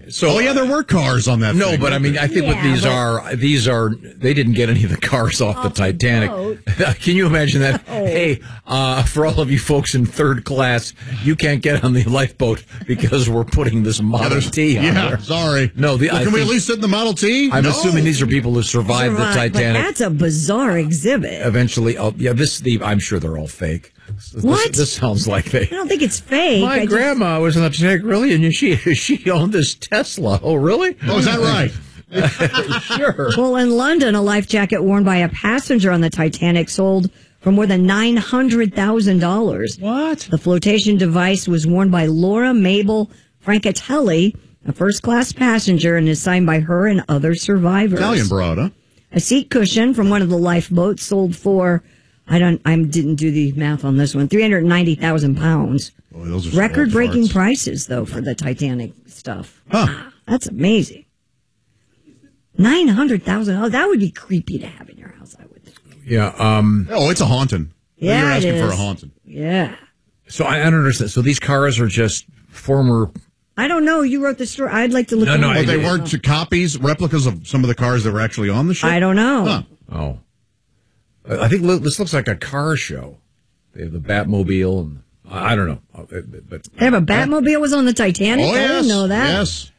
So there were cars on that. No, thing, but I mean, I think what these are, they didn't get any of the cars off the Titanic. Can you imagine that? No. Hey, for all of you folks in third class, you can't get on the lifeboat because we're putting this Model T on there. Sorry. No, can we at least sit in the Model T? I'm assuming these are people who survived the Titanic. But that's a bizarre exhibit. Eventually, I'm sure they're all fake. What? This sounds like fake. I don't think it's fake. My grandma was in the Titanic, really, and she owned this Tesla. Oh, really? Oh, is that right? Sure. Well, in London, a life jacket worn by a passenger on the Titanic sold for more than $900,000. What? The flotation device was worn by Laura Mabel Francatelli, a first-class passenger, and is signed by her and other survivors. Italian broad, huh? A seat cushion from one of the lifeboats sold for, I didn't do the math on this one, 390,000 pounds. Boy, those are record-breaking prices, though, for the Titanic stuff. Huh. That's amazing. $900,000. That would be creepy to have in your house, I would think. Yeah. It's a haunting. Yeah, You're asking it for is. a haunting. Yeah. So I don't understand. So these cars are just former. I don't know. You wrote the story. I'd like to look at Well, they weren't copies, replicas of some of the cars that were actually on the ship? I don't know. Huh. Oh. I think this looks like a car show. They have the Batmobile, and I don't know. But They have a Batmobile was on the Titanic? Oh, I yes. didn't know that. Yes.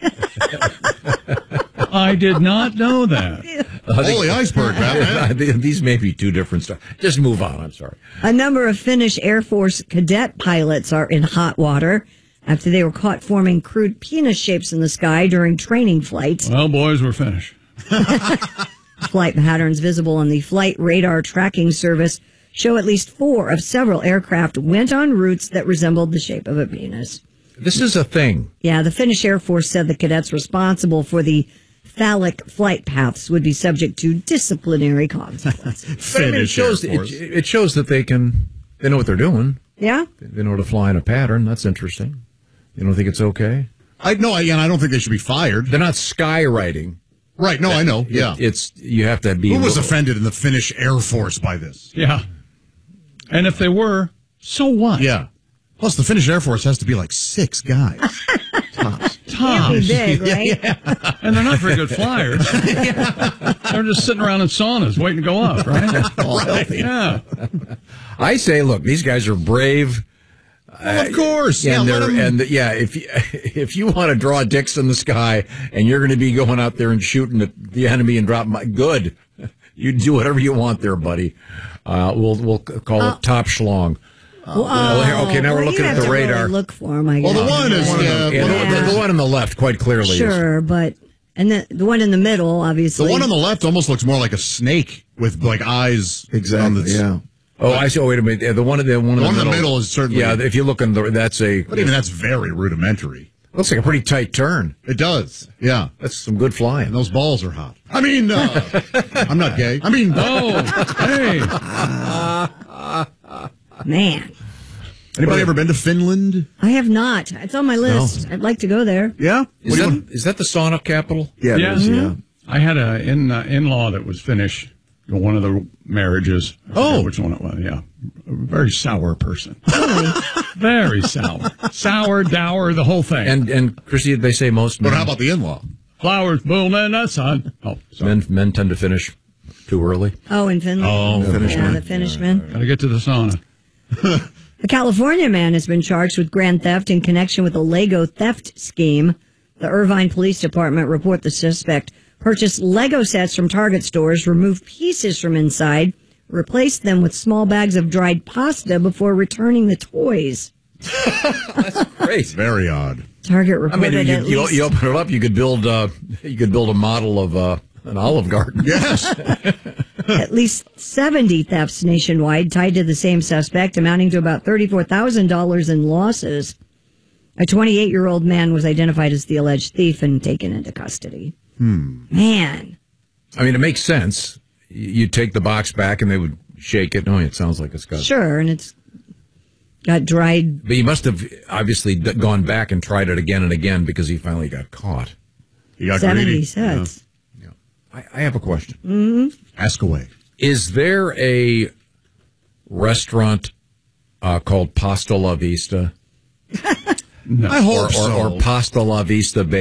I did not know that. Holy iceberg, Batman. These may be two different stuff. Just move on. I'm sorry. A number of Finnish Air Force cadet pilots are in hot water after they were caught forming crude penis shapes in the sky during training flights. Well, boys, we're finished. Flight patterns visible on the Flight Radar Tracking Service show at least 4 of several aircraft went on routes that resembled the shape of a penis. This is a thing. Yeah, the Finnish Air Force said the cadets responsible for the phallic flight paths would be subject to disciplinary consequences. But I mean, it shows that they know what they're doing. Yeah? They know how to fly in a pattern. That's interesting. You don't think it's okay? I don't think they should be fired. They're not skywriting. Right, no, I know. Yeah. You have to be. Who was offended in the Finnish Air Force by this? Yeah. And if they were, so what? Yeah. Plus, the Finnish Air Force has to be like 6 guys. Tops. Can't be big, right? Yeah. And they're not very good flyers. They're just sitting around in saunas waiting to go up, right? Right. Yeah. I say, look, these guys are brave. Well, of course. If you want to draw dicks in the sky and you're going to be going out there and shooting at the enemy and good. You do whatever you want there, buddy. We'll call it top schlong. Okay, now we're looking at the radar. Really look for them, I guess. Well, the one is the one on the left, quite clearly. Sure, but the one in the middle, obviously. The one on the left almost looks more like a snake with like eyes. Exactly. Yeah. Oh, I see. Oh, wait a minute. The one in the middle is certainly. Yeah, if you look in that's a. But even that's very rudimentary. Looks like a pretty tight turn. It does. Yeah, that's some good flying. And those balls are hot. I mean, I'm not gay. I mean, hey, man. Anybody ever been to Finland? I have not. It's on my list. No. I'd like to go there. Yeah. Is that the sauna capital? Yeah, it is. Yeah. I had an in-law that was Finnish. One of the marriages. Which one it was? Yeah. A very sour person. Really? Very sour. Sour, dour, the whole thing. And Chrissy, they say most men. But how about the in-law? Flowers bloom in the sun. Oh, sorry. Men tend to finish too early. Oh, in Finland? Oh, the Finnish men. Gotta get to the sauna. A California man has been charged with grand theft in connection with a Lego theft scheme. The Irvine Police Department report the suspect purchased Lego sets from Target stores, removed pieces from inside, replaced them with small bags of dried pasta before returning the toys. That's great. Very odd. Target reported you open it up, you could build a model of an Olive Garden. Yes. At least 70 thefts nationwide tied to the same suspect, amounting to about $34,000 in losses. A 28-year-old man was identified as the alleged thief and taken into custody. Man. I mean, it makes sense. You'd take the box back and they would shake it. No, it sounds like it's got... Sure, and it's got dried... But he must have obviously gone back and tried it again and again because he finally got caught. He got 70 greedy. sets. Yeah. I have a question. Mm-hmm. Ask away. Is there a restaurant called Pasta La Vista? No. I hope so. Or Pasta La Vista